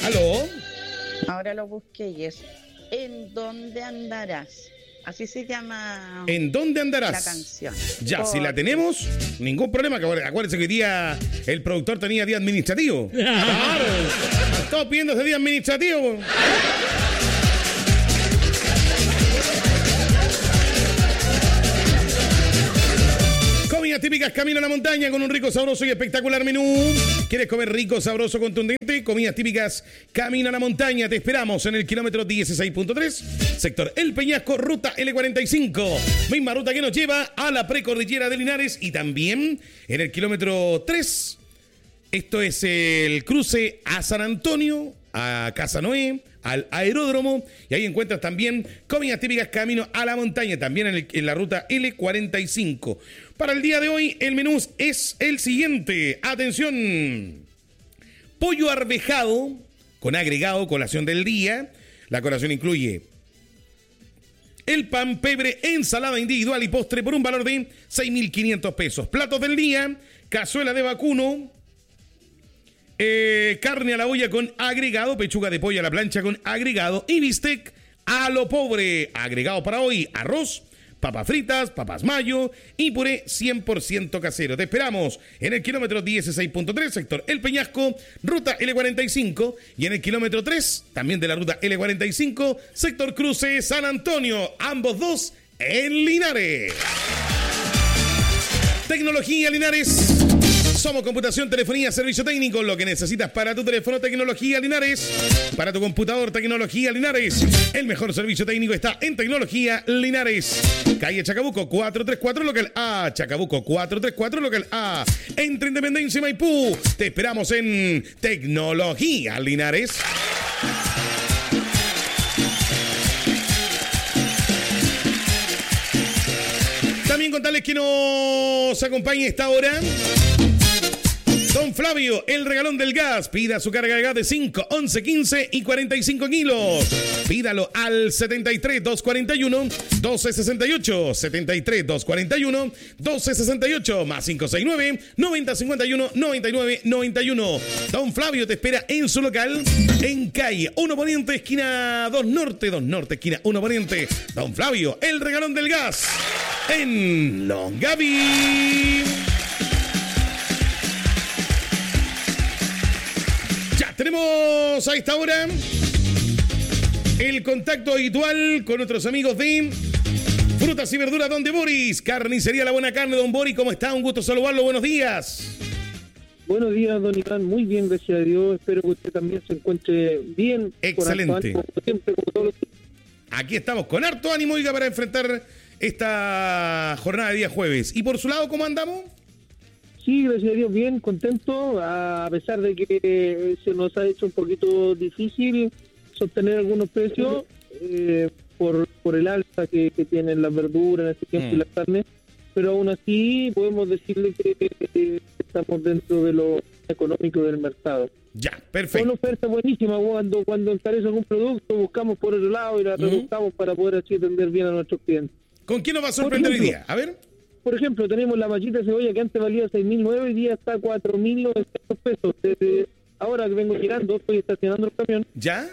¿Aló? Ahora lo busqué y es ¿En dónde andarás? Así se llama ¿En dónde andarás? la canción. Ya, si la tenemos, ningún problema. Acuérdense que hoy día el productor tenía día administrativo. Claro. Todos pidiendo ese día administrativo. Comidas típicas camino a la montaña con un rico, sabroso y espectacular menú. ¿Quieres comer rico, sabroso, contundente? Comidas típicas camino a la montaña. Te esperamos en el kilómetro 16.3, sector El Peñasco, ruta L45. Misma ruta que nos lleva a la precordillera de Linares y también en el kilómetro 3. Esto es el cruce a San Antonio, a Casa Noé, al aeródromo, y ahí encuentras también comidas típicas camino a la montaña, también en la ruta L45. Para el día de hoy el menú es el siguiente. Atención: pollo arvejado con agregado, colación del día. La colación incluye el pan, pebre, ensalada individual y postre por un valor de 6.500 pesos. Platos del día: cazuela de vacuno, carne a la olla con agregado, pechuga de pollo a la plancha con agregado y bistec a lo pobre. Agregado para hoy: arroz, papas fritas, papas mayo y puré 100% casero. Te esperamos en el kilómetro 16.3, sector El Peñasco, ruta L45, y en el kilómetro 3, también de la ruta L45, sector Cruce San Antonio, ambos dos en Linares. Tecnología Linares. Somos computación, telefonía, servicio técnico. Lo que necesitas para tu teléfono, Tecnología Linares. Para tu computador, Tecnología Linares. El mejor servicio técnico está en Tecnología Linares. Calle Chacabuco 434, local A. Chacabuco 434, local A. Entre Independencia y Maipú. Te esperamos en Tecnología Linares. También contarles que nos acompaña esta hora Don Flavio, el regalón del gas. Pida su carga de gas de 5, 11, 15 y 45 kilos. Pídalo al 73 241 1268. 73 241 1268 más 569 9051 99 91. Don Flavio te espera en su local en calle 1 Poniente, esquina 2 Norte, esquina 1 Poniente. Don Flavio, el regalón del gas en Longaví. Tenemos a esta hora el contacto habitual con nuestros amigos de Frutas y Verduras Don de Boris. Carnicería La Buena Carne, Don Boris. ¿Cómo está? Un gusto saludarlo. Buenos días. Buenos días, don Iván. Muy bien, gracias a Dios. Espero que usted también se encuentre bien. Excelente. Como siempre, como todos los... Aquí estamos con harto ánimo, oiga, para enfrentar esta jornada de día jueves. ¿Y por su lado cómo andamos? Sí, gracias a Dios, bien, contento, a pesar de que se nos ha hecho un poquito difícil sostener algunos precios por el alza que tienen las verduras en este tiempo y las carnes, pero aún así podemos decirle que estamos dentro de lo económico del mercado. Ya, perfecto. Una oferta buenísima, cuando encarece algún producto buscamos por otro lado y la rebuscamos para poder así atender bien a nuestros clientes. ¿Con quién nos va a sorprender hoy día? A ver. Por ejemplo, tenemos la mallita de cebolla que antes valía 6.900, hoy día está a 4.900 pesos. Desde ahora que vengo llegando, estoy estacionando el camión. ¿Ya?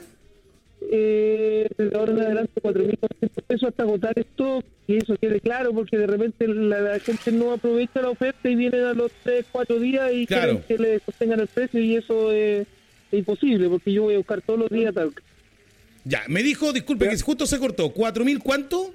Desde ahora en adelante 4.900 pesos hasta agotar esto, que eso quede claro, porque de repente la gente no aprovecha la oferta y vienen a los 3-4 días y quieren que le sostengan el precio, y eso es imposible, porque yo voy a buscar todos los días tal. Ya, me dijo, disculpe, que justo se cortó, ¿4.000 cuánto?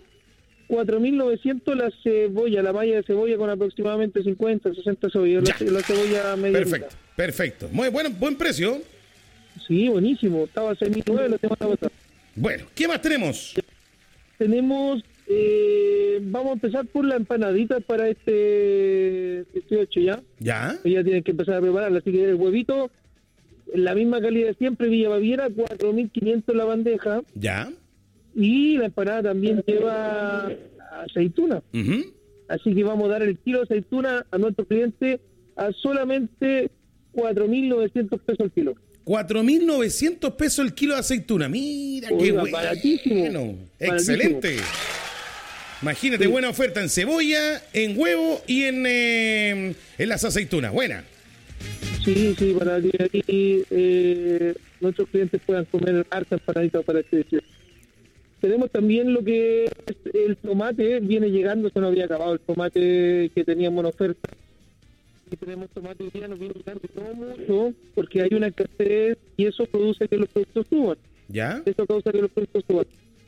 4.900 la cebolla, la malla de cebolla con aproximadamente 50, 60 cebollas. La cebolla media. Perfecto. Muy bueno, buen precio. Sí, buenísimo. Estaba a 6.900 la semana pasada. Bueno, ¿qué más tenemos? Tenemos, vamos a empezar por la empanadita para este 18 ya. Ya. Ya tienen que empezar a prepararla, así que el huevito, la misma calidad de siempre, Villa Baviera, 4.500 la bandeja. Ya. Y la empanada también lleva aceituna. Así que vamos a dar el kilo de aceituna a nuestro cliente a solamente 4.900 pesos el kilo. 4.900 pesos el kilo de aceituna. Mira, qué bueno. Baratísimo. Excelente. Imagínate, sí. Buena oferta en cebolla, en huevo y en las aceitunas. Buena. Sí, para que aquí nuestros clientes puedan comer harta empanadita para este día. Tenemos también lo que es el tomate, viene llegando, se nos había acabado el tomate que teníamos en oferta. Y tenemos tomate hoy día, nos viene llegando no mucho, porque hay una escasez y eso produce que los productos suban. ¿Ya? Eso causa que los productos suban.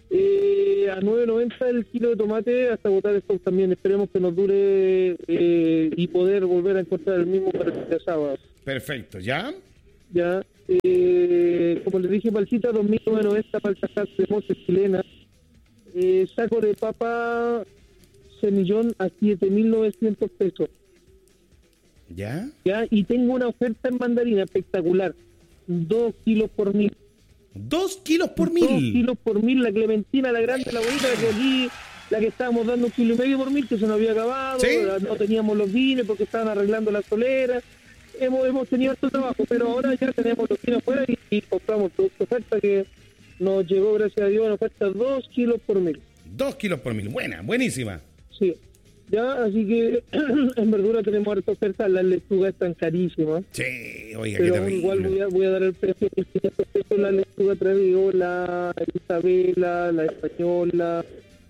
A 9.90 el kilo de tomate hasta botar esto también. Esperemos que nos dure y poder volver a encontrar el mismo para el día sábado. Perfecto, ¿ya? Ya, como les dije, palcita 2.990, palta de mote chilena, saco de papa semillón a 7.900 pesos. ¿Ya? Ya, y tengo una oferta en mandarina espectacular, 2 kilos por 1.000. 2 kilos por 1.000. 2 kilos por 1.000, la clementina, la grande, la bonita, la que aquí, la que estábamos dando 1,5 kilos por 1.000, que se nos había acabado, ¿Sí? No teníamos los vines porque estaban arreglando la solera. Hemos tenido harto trabajo, pero ahora ya tenemos los vinos afuera y compramos producto oferta que nos llegó, gracias a Dios, en oferta 2 kilos por 1.000. 2 kilos por 1.000, buenísima. Sí, ya, así que en verdura tenemos harta oferta, las lechugas están carísimas. Sí, oiga, Pero qué terrible. igual voy a dar el precio de 500 pesos, la lechuga Traviola, la Isabela, la española,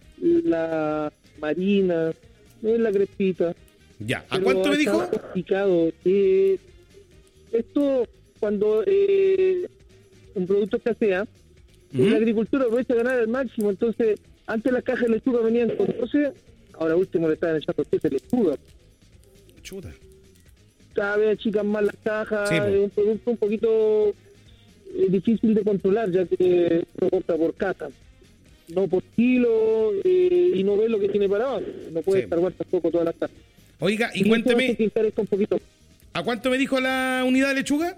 la marina, la crespita. Ya, ¿a Pero cuánto me dijo? está complicado. Esto, cuando un producto escasea, la agricultura aprovecha de ganar al máximo. Entonces, antes las cajas de lechuga venían con 12, ahora último le estaban echando 7 lechugas. Chuta. Cada vez achican más las cajas, Sí, po. es un producto un poquito difícil de controlar, ya que se compra por caja, no por kilo, y no ve lo que tiene para abajo. No puede Sí. cargar tampoco todas las cajas. Oiga, y eso cuénteme, hace que encarezca un poquito. ¿a cuánto me dijo la unidad de lechuga?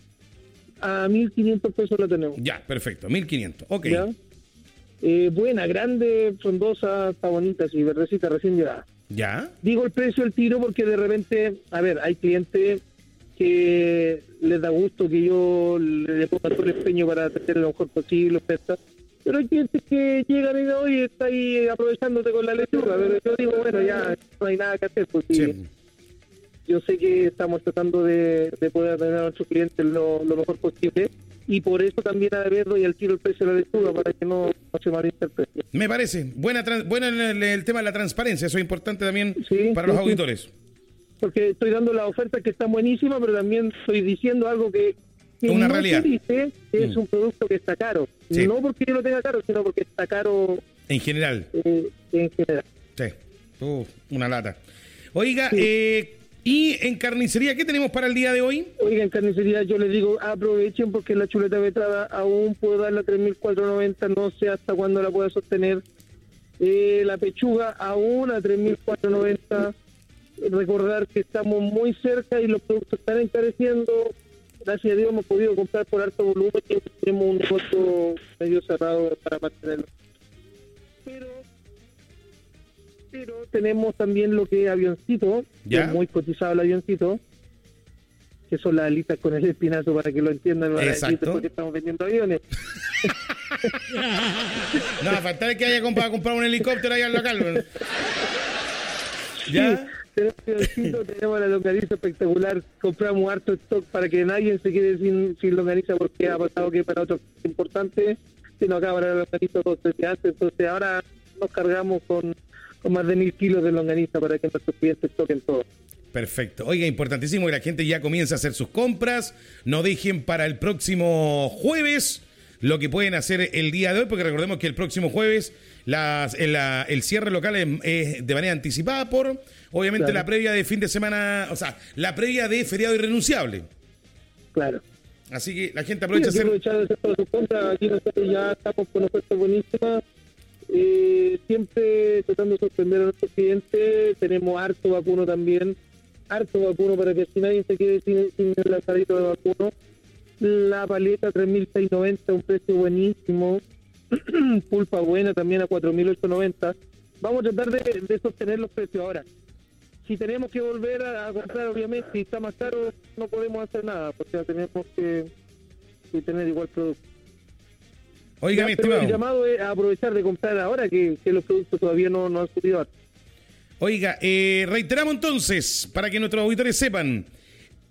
A 1.500 pesos la tenemos. Ya, perfecto, 1.500, ok. ¿Ya? Buena, grande, frondosa, está bonita, sí, verdecita, recién llegada. ¿Ya? Digo el precio del tiro porque de repente, a ver, hay clientes que les da gusto que yo le ponga todo el empeño para tener lo mejor posible, oferta. Pero hay clientes que llegan y dicen, oye, está ahí aprovechándote con la lechuga. Pero yo digo, bueno, ya no hay nada que hacer, porque Sí. yo sé que estamos tratando de poder atender a nuestros clientes lo mejor posible. Y por eso también a ver doy al tiro el precio de la lechuga para que no se malinterprete. Me parece. Buena el tema de la transparencia, eso es importante también Sí, para los sí, sí. auditores. Porque estoy dando las ofertas que están buenísimas, pero también estoy diciendo algo que Una no realidad. se dice que es un producto que está caro. Sí. No porque yo lo tenga caro, sino porque está caro En general. en general. Sí. Una lata. Oiga, Sí. y en carnicería, ¿qué tenemos para el día de hoy? Oiga, en carnicería yo les digo, aprovechen porque la chuleta vetrada aún puedo darla a 3.490, no sé hasta cuándo la pueda sostener. La pechuga aún a 3.490. Recordar que estamos muy cerca y los productos están encareciendo. Gracias a Dios hemos podido comprar por alto volumen y tenemos un negocio medio cerrado para mantenerlo. Pero tenemos también lo que es avioncito, que ¿Ya? es muy cotizado el avioncito, que son las alitas con el espinazo para que lo entiendan los Exacto. agradecidos, porque estamos vendiendo aviones. No, falta que haya comprado un helicóptero ahí al local. ¿Ya? Tenemos avioncito, tenemos la longaniza espectacular, compramos harto stock para que nadie se quede sin longaniza, porque ha pasado que para otros importantes se nos acaba la longaniza 2 meses antes, entonces ahora nos cargamos con más de 1.000 kilos de longaniza para que nuestros clientes toquen todo. Perfecto. Oiga, importantísimo que la gente ya comience a hacer sus compras. No dejen para el próximo jueves lo que pueden hacer el día de hoy, porque recordemos que el próximo jueves el cierre local es de manera anticipada por, obviamente, Claro. la previa de fin de semana, o sea, la previa de feriado irrenunciable. Claro. Así que la gente Sí, aprovecha hay que a hacer... aprovechar de hacer todas sus compras. Aquí nosotros ya estamos con ofertas buenísimas. Siempre tratando de sorprender a nuestros clientes. Tenemos harto vacuno también. Harto vacuno para que así nadie se quede sin el lanzadito de vacuno. La paleta 3.690, un precio buenísimo. Pulpa buena también a 4.890. Vamos a tratar de sostener los precios ahora. Si tenemos que volver a comprar, obviamente, si está más caro, no podemos hacer nada, porque tenemos que tener igual producto. Oiga, mi Pero el estimado. llamado es a aprovechar de comprar ahora que los productos todavía no han subido. Oiga, reiteramos entonces, para que nuestros auditores sepan,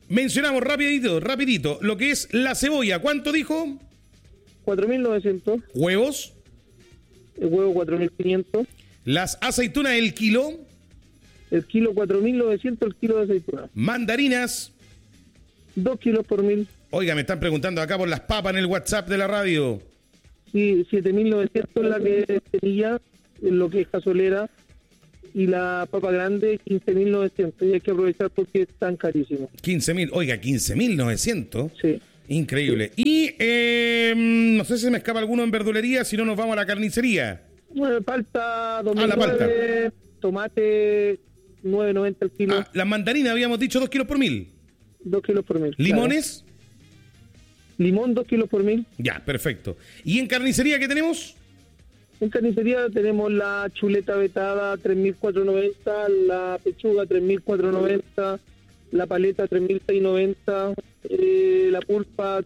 Mencionamos rapidito, lo que es la cebolla. ¿Cuánto dijo? 4.900. Huevos. El huevo 4.500. Las aceitunas, el kilo. El kilo 4.900, el kilo de aceituna. Mandarinas. 2 kilos por 1.000. Oiga, me están preguntando acá por las papas en el WhatsApp de la radio. Sí, 7.900 la que es semilla, en lo que es casolera. Y la papa grande, 15.900. Y hay que aprovechar porque están carísimos. 15.000. Oiga, 15.900. Sí. Increíble. Y no sé si me escapa alguno en verdulería, si no nos vamos a la carnicería. Bueno, palta, 2009, la palta. Tomate, 9.90 el kilo. Las mandarinas habíamos dicho 2 kilos por 1.000. 2 kilos por 1.000. ¿Limones? Claro. Limón, 2 kilos por 1.000. Ya, perfecto. ¿Y en carnicería qué tenemos? En carnicería tenemos la chuleta vetada, 3.490, la pechuga, 3.490, la paleta, 3.690, la pulpa,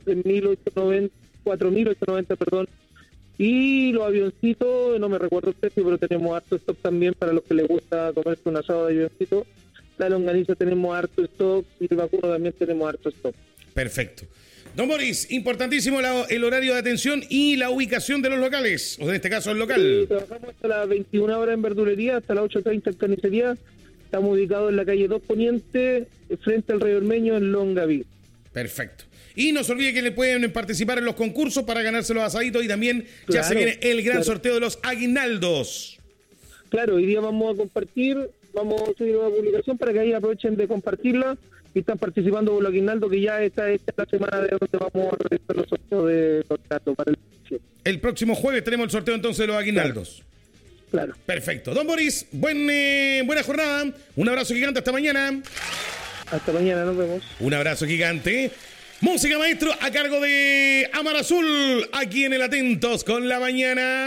4.890, perdón. Y los avioncitos, no me recuerdo el precio, pero tenemos harto stock también para los que les gusta comerse un asado de avioncito. La longaniza tenemos harto stock y el vacuno también tenemos harto stock. Perfecto. Don Boris, importantísimo el horario de atención y la ubicación de los locales, o en este caso el local. Sí, trabajamos hasta las 21 horas en verdulería, hasta las 8:30 en carnicería. Estamos ubicados en la calle 2 Poniente, frente al Rey Ormeño, en Longaví. Perfecto. Y no se olvide que le pueden participar en los concursos para ganarse los asaditos y también ya Claro, se viene el gran claro. sorteo de los aguinaldos. Claro, hoy día vamos a compartir, vamos a subir una publicación para que ahí aprovechen de compartirla y están participando por los aguinaldos, que ya esta es la semana de donde vamos a realizar los sorteos de los datos para el 17. El próximo jueves tenemos el sorteo entonces de los aguinaldos. Claro. Perfecto. Don Boris, buena jornada. Un abrazo gigante hasta mañana. Hasta mañana, nos vemos. Un abrazo gigante. Música, maestro, a cargo de Amar Azul, aquí en el Atentos con la Mañana.